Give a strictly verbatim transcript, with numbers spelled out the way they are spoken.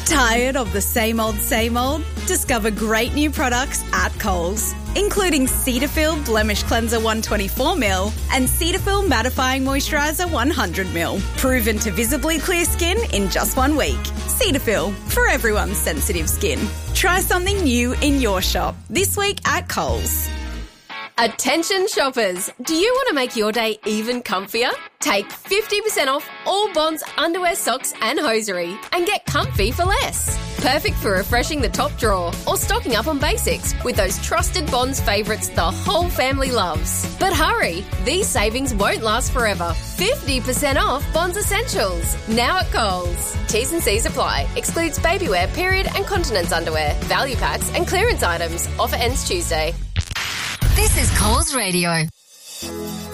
Tired of the same old, same old? Discover great new products at Coles, including Cetaphil Blemish Cleanser one hundred twenty-four millimeter and Cetaphil Mattifying Moisturiser one hundred millimeter. Proven to visibly clear skin in just one week. Cetaphil, for everyone's sensitive skin. Try something new in your shop this week at Coles. Attention shoppers, do you want to make your day even comfier? Take fifty percent off all Bonds underwear, socks and hosiery and get comfy for less. Perfect for refreshing the top drawer or stocking up on basics with those trusted Bonds favourites the whole family loves. But hurry, these savings won't last forever. fifty percent off Bonds Essentials, now at Coles. T's and C's apply. Excludes babywear, period and continence underwear, value packs and clearance items. Offer ends Tuesday. This is Coles Radio.